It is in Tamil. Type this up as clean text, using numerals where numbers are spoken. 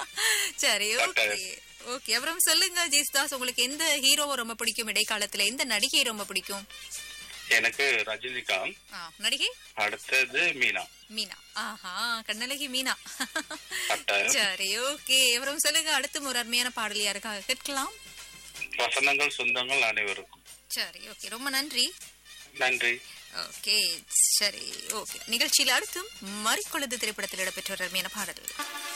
சரி, ஓகே ஓகே. அப்புறம் சொல்லுங்க ஜெயசுதாஸ், உங்களுக்கு எந்த ஹீரோவை ரொம்ப பிடிக்கும்? இடைக்காலத்துல எந்த நடிகை ரொம்ப பிடிக்கும்? எனக்கு ரஜினிகாந்த், நடிகை அடுத்தது மீனா. மீனா. ஆஹா, கண்ணழகி மீனா. கட்டாயம். சரி, ஓகே. அப்புறம் சொல்லுங்க, அடுத்து ஒரு அருமையான பாடல் யாருக்காக கேட்கலாம்? வசனங்கள் சொந்தங்கள் அனைவருக்கும். சரி, ஓகே. ரொம்ப நன்றி. நன்றி. ஓகே, சரி, ஓகே. நிகழ்ச்சியில் அடுத்தும் மறிக்கொழுது திரைப்படத்தில் இடம்பெற்ற ஒரு அருமையான பாடல்.